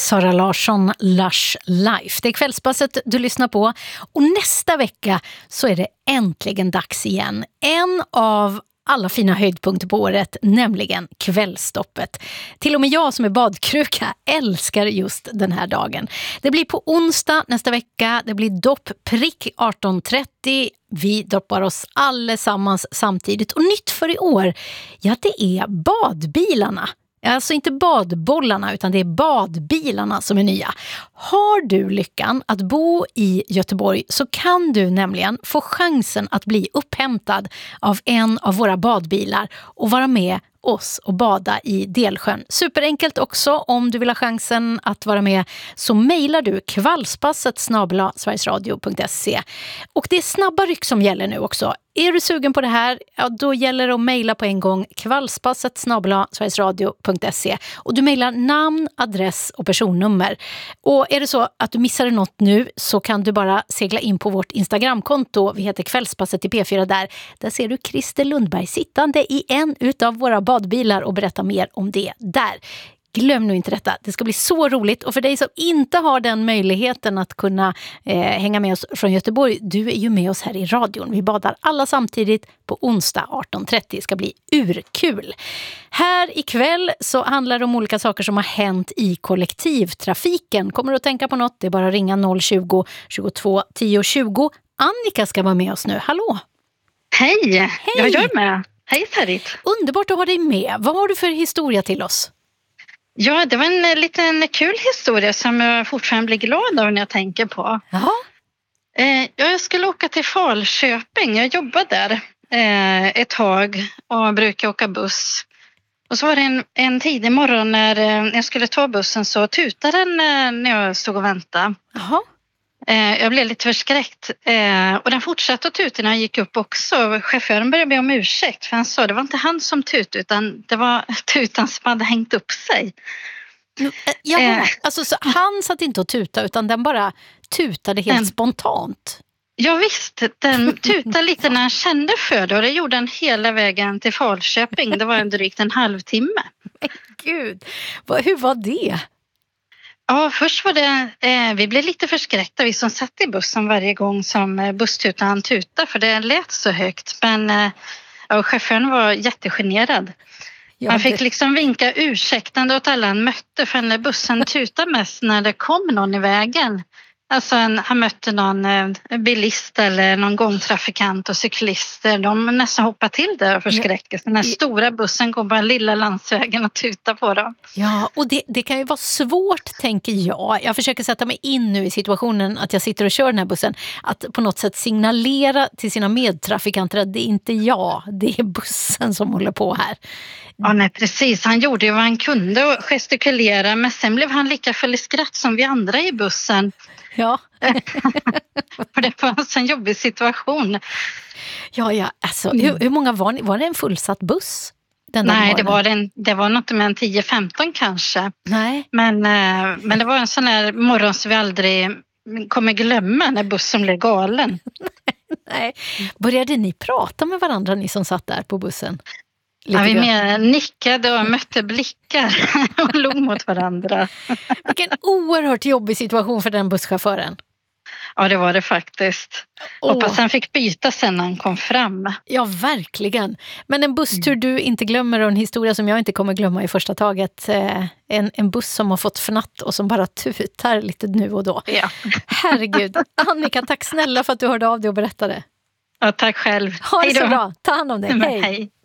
Sara Larsson, Lush Life. Det är Kvällspasset du lyssnar på. Och nästa vecka så är det äntligen dags igen. En av alla fina höjdpunkter på året, nämligen kvällstoppet. Till och med jag som är badkruka älskar just den här dagen. Det blir på onsdag nästa vecka. Det blir dopp prick 18.30. Vi doppar oss allesammans samtidigt. Och nytt för i år, ja, det är badbilarna. Alltså inte badbollarna, utan det är badbilarna som är nya. Har du lyckan att bo i Göteborg så kan du nämligen få chansen att bli upphämtad av en av våra badbilar och vara med oss och bada i Delsjön. Superenkelt också. Om du vill ha chansen att vara med så mejlar du kvallspasset@sverigesradio.se. Och det är snabba ryck som gäller nu också. Är du sugen på det här, ja, då gäller det att mejla på en gång kvallspasset@sverigesradio.se. Och du mejlar namn, adress och personnummer. Och är det så att du missade något nu så kan du bara segla in på vårt Instagramkonto. Vi heter Kvällspasset i P4 där. Där ser du Christer Lundberg sittande i en utav våra badbilar och berätta mer om det där. Glöm nu inte detta. Det ska bli så roligt. Och för dig som inte har den möjligheten att kunna hänga med oss från Göteborg, du är ju med oss här i radion. Vi badar alla samtidigt på onsdag 18.30. Det ska bli urkul. Här ikväll så handlar det om olika saker som har hänt i kollektivtrafiken. Kommer du att tänka på något? Det är bara att ringa 020 22 10 20. Annika ska vara med oss nu. Hallå! Hej! Hej! Jag är med. Hej Sarit! Underbart att ha dig med. Vad har du för historia till oss? Ja, det var en liten kul historia som jag fortfarande blir glad av när jag tänker på. Jaha. Jag skulle åka till Falköping. Jag jobbade där ett tag och brukar åka buss. Och så var det en tidig morgon när jag skulle ta bussen så tutade den när jag stod och väntade. Jaha. Jag blev lite förskräckt och den fortsatte att tuta när jag gick upp också. Chauffören började be om ursäkt för han sa det var inte han som tutade utan det var tutan som hade hängt upp sig. Jaha, alltså så han satt inte och tutade utan den bara tutade helt spontant. Ja visst, den tutade lite när han kände för det och det gjorde den hela vägen till Falköping. Det var drygt en halvtimme. Men gud, hur var det? Ja, först var det, vi blev lite förskräckta vi som satt i bussen varje gång som busstutan tutade för det lät så högt. Men chauffören var jättegenerad. Han fick liksom vinka ursäktande åt alla han mötte för när bussen tutade mest när det kom någon i vägen. Alltså han mötte någon bilist eller någon gångtrafikant och cyklister. De nästan hoppade till där och förskräcktes. Den här stora bussen kom på den lilla landsvägen och tuta på dem. Ja, och det kan ju vara svårt, tänker jag. Jag försöker sätta mig in nu i situationen att jag sitter och kör den här bussen. Att på något sätt signalera till sina medtrafikanter att det är inte jag, det är bussen som håller på här. Ja, nej, precis. Han gjorde ju vad han kunde och gestikulera. Men sen blev han lika full i skratt som vi andra i bussen. Ja. För det var en jobbig situation. Ja, alltså hur många var det en fullsatt buss? Nej, det var något med en 10-15 kanske. Nej. Men det var en sån här morgon som vi aldrig kommer glömma när bussen blev galen. Nej. Började ni prata med varandra, ni som satt där på bussen? Ja, vi mer nickade och mötte blickar och log mot varandra. Vilken oerhört jobbig situation för den busschauffören. Ja, det var det faktiskt. Hoppas han fick byta sen när han kom fram. Ja, verkligen. Men en busstur du inte glömmer och en historia som jag inte kommer glömma i första taget. En buss som har fått fnatt och som bara tutar lite nu och då. Ja. Herregud. Annika, tack snälla för att du hörde av dig och berättade. Ja, tack själv. Ha det så bra. Ta hand om dig. Hej. Hej.